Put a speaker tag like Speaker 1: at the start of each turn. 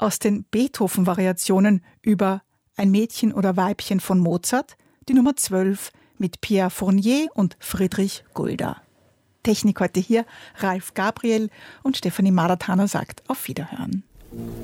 Speaker 1: aus den Beethoven-Variationen über Ein Mädchen oder Weibchen von Mozart, die Nummer 12 mit Pierre Fournier und Friedrich Gulda. Technik heute hier Ralf Gabriel und Stefanie Madatana sagt auf Wiederhören.